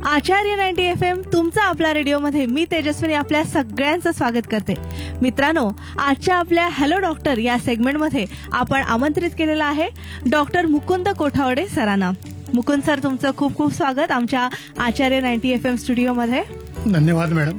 आचार्य 90 FM तुमचा आपला रेडिओमध्ये मी तेजस्विनी आपल्या सगळ्यांचं स्वागत करते. मित्रांनो, आजच्या आपल्या हॅलो डॉक्टर या सेगमेंटमध्ये आपण आमंत्रित केलेलं आहे डॉक्टर मुकुंद कोठावडे सरांना. मुकुंद सर, तुमचं खूप खूप स्वागत आमच्या आचार्य 90 FM स्टुडिओमध्ये. धन्यवाद मॅडम.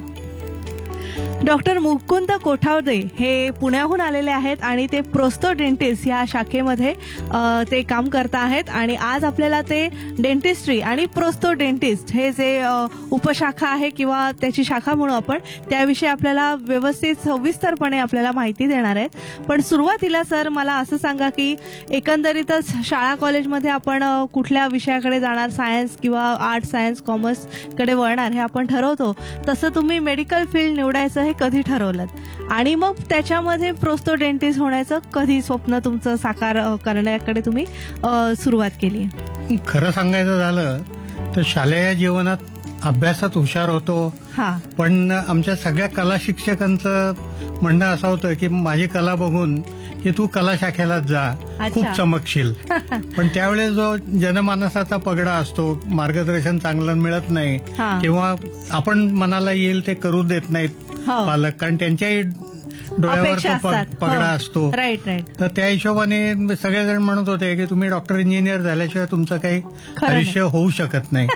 डॉक्टर मुकुंद कोठावदे हे पुण्याहून आलेले आहेत आणि ते प्रोस्तो डेंटिस्ट या शाखेमध्ये ते काम करत आहेत. आणि आज आपल्याला ते डेंटिस्ट्री आणि प्रोस्तो डेंटिस्ट हे जे उपशाखा आहे किंवा त्याची शाखा म्हणू आपण, त्याविषयी आपल्याला व्यवस्थित सविस्तरपणे आपल्याला माहिती देणार आहेत. पण सुरुवातीला सर मला असं सांगा की एकंदरीतच शाळा कॉलेजमध्ये आपण कुठल्या विषयाकडे जाणार, सायन्स किंवा आर्ट्स, सायन्स, कॉमर्स कडे वळणार हे आपण ठरवतो. तसं तुम्ही मेडिकल फील्ड निवडायचं हे कधी ठरवलं आणि मग त्याच्यामध्ये प्रोस्तो डेंटिस्ट होण्याचं कधी स्वप्न तुमचं साकार करण्याकडे तुम्ही सुरुवात केली? खरं सांगायचं झालं तर शालेय जीवनात अभ्यासात हुशार होतो, पण आमच्या सगळ्या कला शिक्षकांचं म्हणणं असं होतं की माझी कला बघून की तू कला शाखेलाच जा, खूप चमकशील. पण त्यावेळेस जो जनमानसाचा पगडा असतो, मार्गदर्शन चांगलं मिळत नाही किंवा आपण मनाला येईल ते करू देत नाहीत पालक, कारण त्यांच्याही डोळ्यावर तो पगडा असतो. तर त्या हिशोबाने सगळेजण म्हणत होते की तुम्ही डॉक्टर इंजिनियर झाल्याशिवाय तुमचं काही आयुष्य होऊ शकत नाही.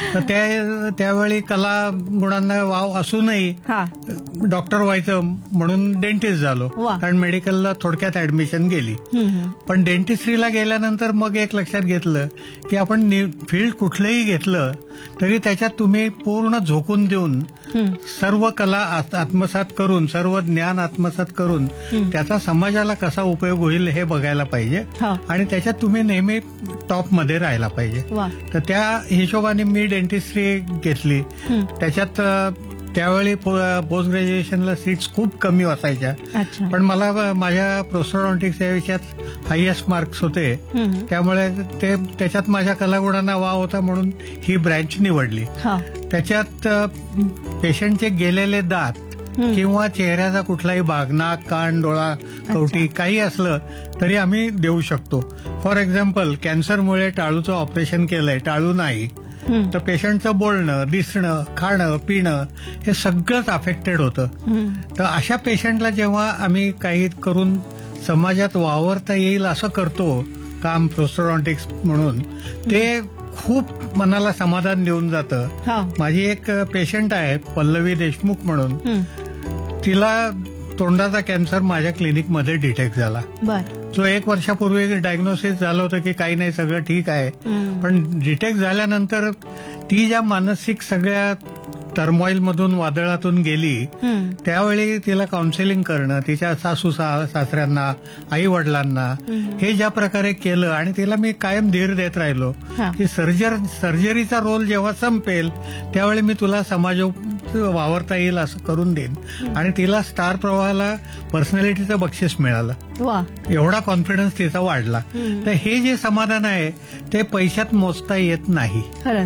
तर त्यावेळी कला गुणांना वाव असूनही डॉक्टर व्हायचं म्हणून डेंटिस्ट झालो, कारण मेडिकलला थोडक्यात ऍडमिशन गेली. पण डेंटिस्ट्रीला गेल्यानंतर मग एक लक्षात घेतलं की आपण फील्ड कुठलंही घेतलं तरी त्याच्यात तुम्ही पूर्ण झोकून देऊन सर्व कला आत्मसात करून, सर्व ज्ञान आत्मसात करून त्याचा समाजाला कसा उपयोग होईल हे बघायला पाहिजे आणि त्याच्यात तुम्ही नेहमी टॉपमध्ये राहायला पाहिजे. तर त्या हिशोबाने मी डेंटिस्ट्री घेतली. त्याच्यात त्यावेळी पोस्ट ग्रॅज्युएशनला सीट्स खूप कमी असायच्या, पण मला माझ्या प्रोस्टोडॉन्टिक्स या विषयात हायएस्ट मार्क्स होते, त्यामुळे त्याच्यात माझ्या कलागुणांना वाव होता म्हणून ही ब्रँच निवडली. त्याच्यात पेशंटचे गेलेले दात किंवा चेहऱ्याचा कुठलाही भाग, नाक, कान, डोळा, कवटी काही असलं तरी आम्ही देऊ शकतो. फॉर एक्झाम्पल, कॅन्सरमुळे टाळूचं ऑपरेशन केलंय, टाळू नाही, तर पेशंटचं बोलणं, दिसणं, खाणं, पिणं हे सगळंच अफेक्टेड होतं. तर अशा पेशंटला जेव्हा आम्ही काही करून समाजात वावरता येईल असं करतो काम प्रोस्टोडॉन्टिक्स म्हणून, ते खूप मनाला समाधान देऊन जातं. माझी एक पेशंट आहे पल्लवी देशमुख म्हणून, तिला तोंडाचा कॅन्सर माझ्या क्लिनिकमध्ये डिटेक्ट झाला. जो 1 वर्षापूर्वी डायग्नोसिस झालं होतं की काही नाही, सगळं ठीक आहे, पण डिटेक्ट झाल्यानंतर ती ज्या मानसिक सगळ्या टर्मॉइल मधून, वादळातून गेली, त्यावेळी तिला काउन्सिलिंग करणं, तिच्या सासू सासऱ्यांना, आई वडिलांना हे ज्या प्रकारे केलं, आणि तिला मी कायम धीर देत राहिलो की सर्जरीचा रोल जेव्हा संपेल त्यावेळी मी तुला समाज वावरता येईल असं करून देईन. आणि तिला स्टार प्रवाहाला पर्सनॅलिटीचं बक्षीस मिळालं. एवढा कॉन्फिडन्स तिचा वाढला. तर हे जे समाधान आहे ते पैशात मोजता येत नाही.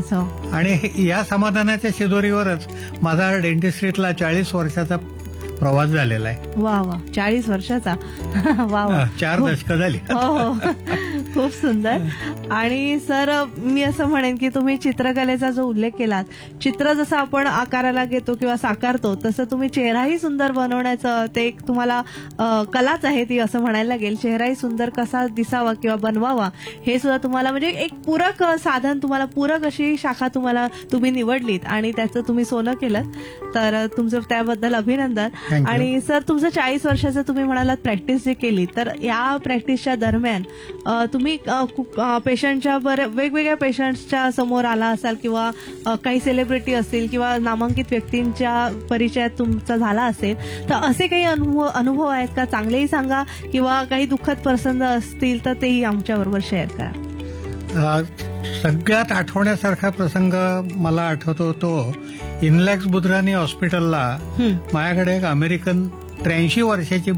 आणि या समाधानाच्या शिदोरीवरच माझा डेंटिस्ट्रीतला 40 वर्षाचा प्रवास झालेला आहे. वा वा, 40 वर्षाचा. वा वा, 4 दशकं झाली. हो, खूप सुंदर. आणि सर, मी असं म्हणेन की तुम्ही चित्रकलेचा जो उल्लेख केलात, चित्र जसं आपण आकाराला घेतो किंवा साकारतो तसं तुम्ही चेहराही सुंदर बनवण्याचं ते एक तुम्हाला कलाच आहे ती, असं म्हणायला लागेल. चेहराही सुंदर कसा दिसावा किंवा बनवावा हे सुद्धा तुम्हाला म्हणजे एक पूरक साधन, तुम्हाला पूरक अशी शाखा तुम्ही निवडलीत आणि त्याचं तुम्ही सोनं केलं. तर तुमचं त्याबद्दल अभिनंदन. आणि सर, तुमचं 40 वर्षाचं तुम्ही म्हणालात प्रॅक्टिस जे केली, तर या प्रॅक्टिसच्या दरम्यान तुम्ही पेशंटच्या वेगवेगळ्या पेशंट्सच्या समोर आला असाल किंवा काही सेलिब्रिटी असतील किंवा नामांकित व्यक्तींच्या परिचयात तुमचा झाला असेल, तर असे काही अनुभव आहेत का? चांगलेही सांगा किंवा काही दुःखद प्रसंग असतील तर तेही आमच्याबरोबर शेअर करा. सगळ्यात आठवण्यासारखा प्रसंग मला आठवतो तो इनलॅक्स बुधराणी हॉस्पिटलला माझ्याकडे एक अमेरिकन 83 वर्षाची